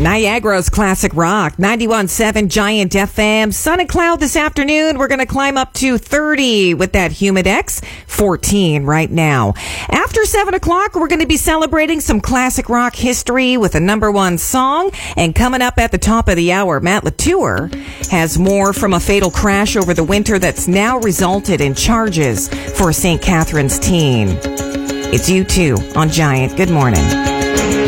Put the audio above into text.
Niagara's Classic Rock, 91.7 Giant FM. Sun and cloud this afternoon. We're going to climb up to 30 with that Humidex. 14 right now. After 7 o'clock, we're going to be celebrating some classic rock history with a number one song. And coming up at the top of the hour, Matt Latour has more from a fatal crash over the winter that's now resulted in charges for a St. Catharines teen. It's U2 on Giant. Good morning.